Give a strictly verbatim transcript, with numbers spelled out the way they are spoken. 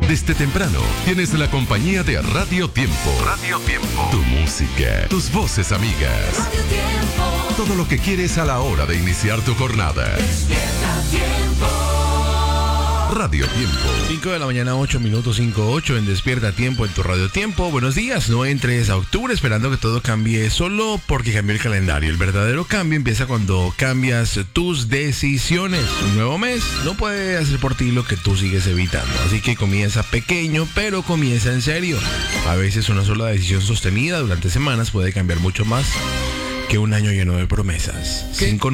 Desde temprano tienes la compañía de Radio Tiempo. Radio Tiempo. Tu música, tus voces amigas. Radio Tiempo. Todo lo que quieres a la hora de iniciar tu jornada. Despierta Tiempo. Radio Tiempo. cinco de la mañana, ocho minutos, cinco ocho en Despierta Tiempo en tu Radio Tiempo. Buenos días, no entres a octubre esperando que todo cambie solo porque cambió el calendario. El verdadero cambio empieza cuando cambias tus decisiones. Un nuevo mes no puede hacer por ti lo que tú sigues evitando. Así que comienza pequeño, pero comienza en serio. A veces una sola decisión sostenida durante semanas puede cambiar mucho más que un año lleno de promesas. Cinco